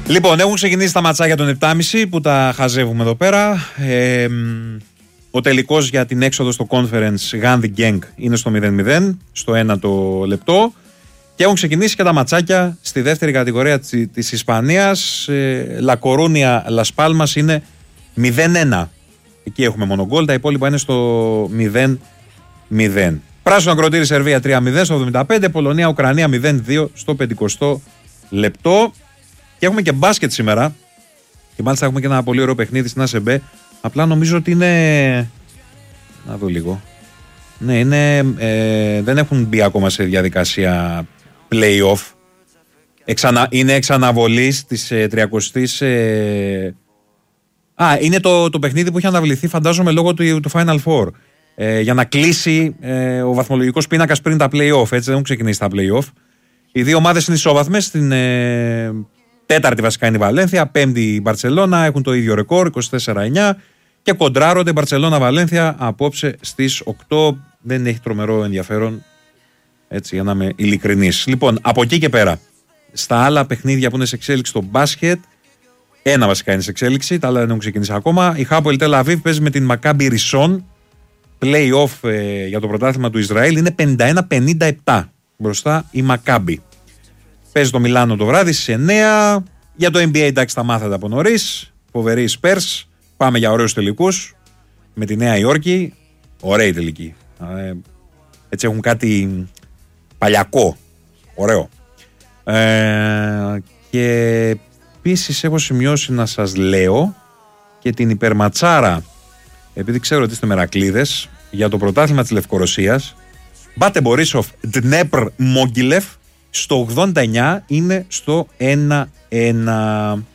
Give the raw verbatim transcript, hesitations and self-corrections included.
Λοιπόν, έχουν ξεκινήσει τα ματσάκια των επτά και μισή που τα χαζεύουμε εδώ πέρα. Ε, ο τελικός για την έξοδο στο conference Gandhi Gang είναι στο μηδέν μηδέν, στο ένατο λεπτό. Και έχουν ξεκινήσει και τα ματσάκια στη δεύτερη κατηγορία της Ισπανίας. Ε, La Coruña, Las Palmas είναι μηδέν ένα. Εκεί έχουμε μόνο γκολ, τα υπόλοιπα είναι στο μηδέν μηδέν. Πράσινο ακροτήρι Σερβία τρία μηδέν στο εβδομήντα πέντε, Πολωνία Ουκρανία μηδέν δύο στο πενηκοστό λεπτό. Και έχουμε και μπάσκετ σήμερα. Και μάλιστα έχουμε και ένα πολύ ωραίο παιχνίδι στην ΑΣΕΜΠΕ. Απλά νομίζω ότι είναι. Να δω λίγο. Ναι, είναι, ε, δεν έχουν μπει ακόμα σε διαδικασία play-off. Εξανα, είναι εξ αναβολής της ε, τριακοστής. Ε... Α, είναι το, το παιχνίδι που έχει αναβληθεί, φαντάζομαι, λόγω του, του Final Four. Ε, για να κλείσει ε, ο βαθμολογικός πίνακας πριν τα play-off. Έτσι δεν έχουν ξεκινήσει τα play-off. Οι δύο ομάδες είναι ισόβαθμες. Στην ε, τέταρτη βασικά είναι η Βαλένθια. Πέμπτη η Μπαρτσελώνα. Έχουν το ίδιο ρεκόρ, είκοσι τέσσερα εννιά. Και κοντράρονται Μπαρτσελώνα-Βαλένθια απόψε στις οκτώ. Δεν έχει τρομερό ενδιαφέρον. Έτσι, για να είμαι ειλικρινής. Λοιπόν, από εκεί και πέρα, στα άλλα παιχνίδια που είναι σε εξέλιξη στο μπάσκετ, ένα βασικά είναι σε εξέλιξη, τα άλλα δεν έχουν ξεκινήσει ακόμα. Η Χάπολ Τελ Αβίβ παίζει με την Μακάμπι Ρισόν. Play-off ε, για το πρωτάθλημα του Ισραήλ είναι πενήντα ένα πενήντα επτά. Μπροστά η Μακάμπι. Παίζει το Μιλάνο το βράδυ στις εννιά. Για το N B A, εντάξει, τα μάθατε από νωρίς. Φοβερή Spurs. Πάμε για ωραίους τελικούς. Με τη Νέα Υόρκη. Ωραίοι τελικοί. Ε, έτσι έχουν κάτι παλιακό. Ωραίο. Ε, και επίσης έχω σημειώσει να σας λέω και την υπερματσάρα, επειδή ξέρω ότι είστε μερακλείδες, για το πρωτάθλημα της Λευκορωσίας. Μπάτε Μπορίσοφ Ντνέπρ Μόγκιλεφ στο ογδόντα εννιά είναι στο ένα ένα.